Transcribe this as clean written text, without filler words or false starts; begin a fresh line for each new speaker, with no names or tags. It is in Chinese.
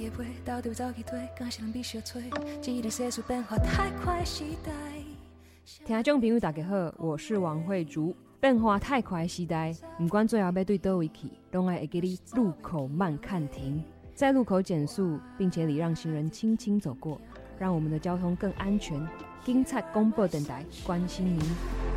夜尾，到底要走去推，敢是人必须催？这个世事变化太快时代。
听众朋友大家好，我是王慧竹。变化太快的时代，不管最后要对倒位去，都要会给你路口慢看停，在路口减速，并且礼让行人轻轻走过，让我们的交通更安全。警察广播电台关心您。